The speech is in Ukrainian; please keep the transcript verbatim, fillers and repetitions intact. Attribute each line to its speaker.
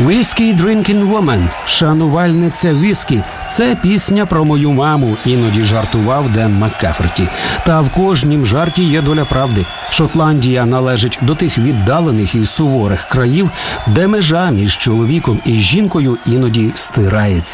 Speaker 1: «Whiskey Drinking Woman» – «Шанувальниця віскі» – це пісня про мою маму, іноді жартував Ден Маккаферті. Та в кожнім жарті є доля правди. Шотландія належить до тих віддалених і суворих країв, де межа між чоловіком і жінкою іноді стирається.